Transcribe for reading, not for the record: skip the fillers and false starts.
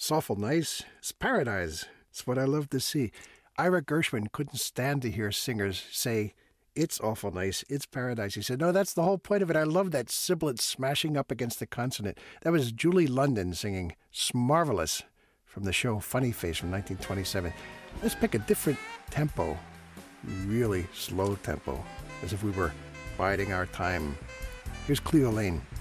It's awful nice. It's paradise. It's what I love to see. Ira Gershwin couldn't stand to hear singers say, it's awful nice, it's paradise. He said, no, that's the whole point of it. I love that sibilant smashing up against the consonant. That was Julie London singing Marvelous from the show Funny Face from 1927. Let's pick a different tempo, really slow tempo, as if we were biding our time. Here's Cleo Lane.